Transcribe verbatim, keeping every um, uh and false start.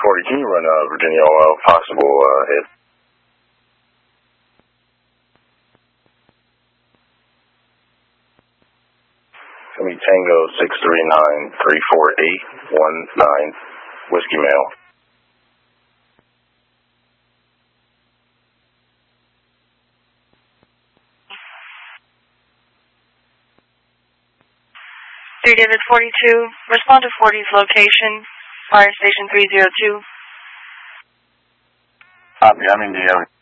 forty, can you run uh, Virginia O L, possible uh, hit? It's going to be Tango six three nine three four eight one nine, Whiskey Mail. three David forty-two, respond to forty's location, fire station three zero two. Copy, I'm in the area.